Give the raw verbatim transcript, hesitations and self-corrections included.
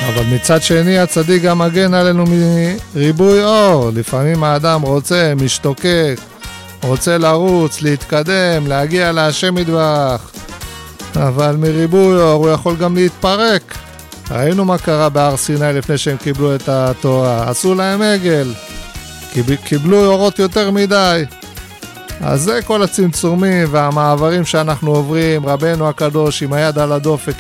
אבל מצד שני הצדיק גם מגן עלינו מריבוי אור. לפעמים האדם רוצה, משתוקק, רוצה לרוץ, להתקדם, להגיע להשם יתברך, אבל מריבוי אור הוא יכול גם להתפרק. ראינו מה קרה בהר סיני לפני שהם קיבלו את התורה, עשו להם עגל, קיבלו אורות יותר מדי. אז זה כל הצמצומים והמעברים שאנחנו עוברים. רבנו הקדוש עם היד על הדופק